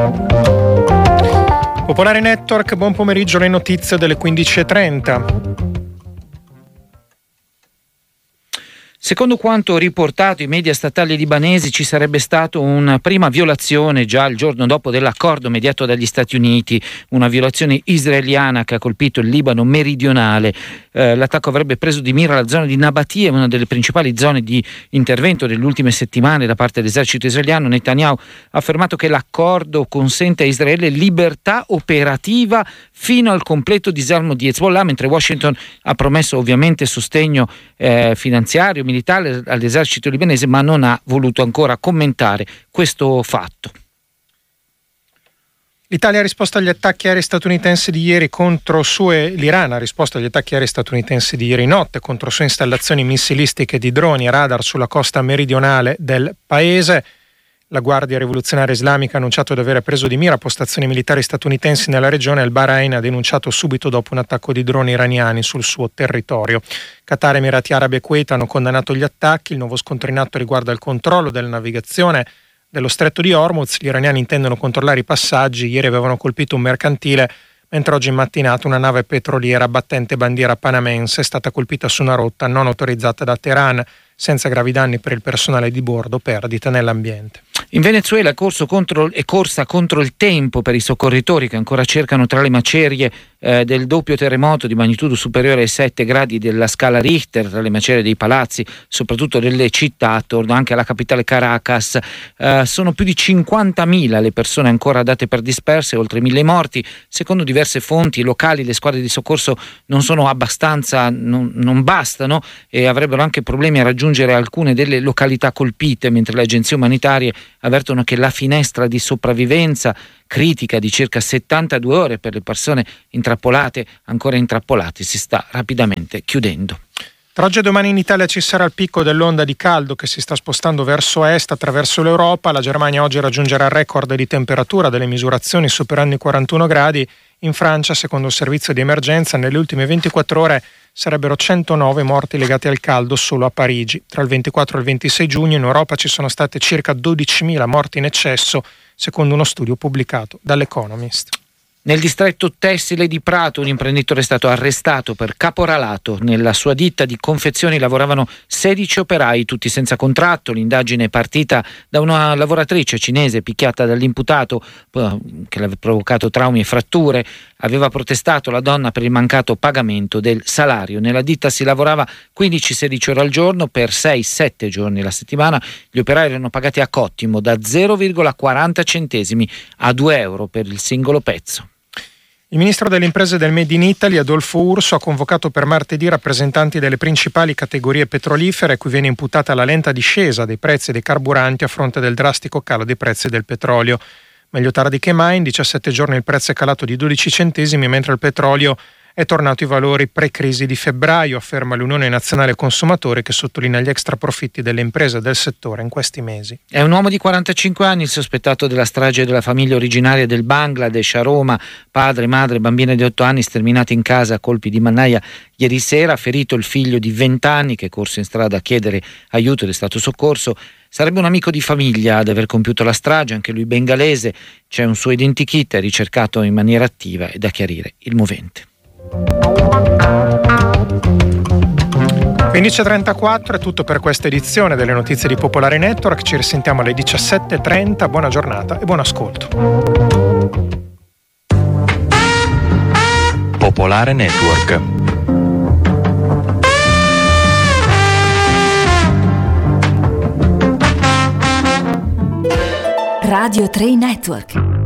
Popolare Network, buon pomeriggio, le notizie delle 15:30. Secondo quanto riportato i media statali libanesi, ci sarebbe stato una prima violazione già il giorno dopo dell'accordo mediato dagli Stati Uniti, una violazione israeliana che ha colpito il Libano meridionale. L'attacco avrebbe preso di mira la zona di Nabatia, una delle principali zone di intervento delle ultime settimane da parte dell'esercito israeliano. Netanyahu ha affermato che l'accordo consente a Israele libertà operativa fino al completo disarmo di Hezbollah, mentre Washington ha promesso ovviamente sostegno finanziario, militare all'esercito libanese, ma non ha voluto ancora commentare questo fatto. L'Italia ha risposto agli attacchi aerei statunitensi di ieri l'Iran ha risposto agli attacchi aerei statunitensi di ieri notte contro sue installazioni missilistiche di droni e radar sulla costa meridionale del paese. La Guardia Rivoluzionaria Islamica ha annunciato di aver preso di mira postazioni militari statunitensi nella regione e il Bahrain ha denunciato subito dopo un attacco di droni iraniani sul suo territorio. Qatar, Emirati Arabi e Kuwait hanno condannato gli attacchi. Il nuovo scontro in atto riguarda il controllo della navigazione dello stretto di Hormuz. Gli iraniani intendono controllare i passaggi. Ieri avevano colpito un mercantile, mentre oggi in mattinata una nave petroliera battente bandiera panamense è stata colpita su una rotta non autorizzata da Teheran, senza gravi danni per il personale di bordo, perdite nell'ambiente. In Venezuela è corsa contro il tempo per i soccorritori che ancora cercano tra le macerie del doppio terremoto di magnitudo superiore ai 7 gradi della scala Richter, tra le macerie dei palazzi, soprattutto delle città attorno anche alla capitale Caracas. Sono più di 50.000 le persone ancora date per disperse, oltre 1.000 morti. Secondo diverse fonti locali le squadre di soccorso non sono abbastanza, non bastano e avrebbero anche problemi a raggiungere alcune delle località colpite, mentre le agenzie umanitarie avvertono che la finestra di sopravvivenza critica di circa 72 ore per le persone ancora intrappolate, si sta rapidamente chiudendo. Tra oggi e domani in Italia ci sarà il picco dell'onda di caldo che si sta spostando verso est attraverso l'Europa. La Germania oggi raggiungerà il record di temperatura delle misurazioni superando i 41 gradi. In Francia, secondo il servizio di emergenza, nelle ultime 24 ore sarebbero 109 morti legati al caldo solo a Parigi. Tra il 24 e il 26 giugno in Europa ci sono state circa 12.000 morti in eccesso, secondo uno studio pubblicato dall'Economist. Nel distretto tessile di Prato un imprenditore è stato arrestato per caporalato. Nella sua ditta di confezioni lavoravano 16 operai, tutti senza contratto. L'indagine è partita da una lavoratrice cinese picchiata dall'imputato che le aveva provocato traumi e fratture. Aveva protestato la donna per il mancato pagamento del salario. Nella ditta si lavorava 15-16 ore al giorno per 6-7 giorni la settimana. Gli operai erano pagati a cottimo da 0,40 centesimi a 2 euro per il singolo pezzo. Il ministro delle imprese del Made in Italy, Adolfo Urso, ha convocato per martedì rappresentanti delle principali categorie petrolifere a cui viene imputata la lenta discesa dei prezzi dei carburanti a fronte del drastico calo dei prezzi del petrolio. Meglio tardi che mai, in 17 giorni il prezzo è calato di 12 centesimi, mentre il petrolio è tornato ai valori pre-crisi di febbraio, afferma l'Unione Nazionale Consumatori, che sottolinea gli extra profitti delle imprese del settore in questi mesi. È un uomo di 45 anni, il sospettato della strage della famiglia originaria del Bangladesh a Roma, padre, madre, bambina di 8 anni sterminati in casa a colpi di mannaia ieri sera, ferito il figlio di 20 anni che è corso in strada a chiedere aiuto ed è stato soccorso. Sarebbe un amico di famiglia ad aver compiuto la strage, anche lui bengalese. C'è un suo identikit ricercato in maniera attiva e da chiarire il movente. 15:34 è tutto per questa edizione delle notizie di Popolare Network. Ci risentiamo alle 17:30. Buona giornata e buon ascolto. Popolare Network. Radio 3 Network.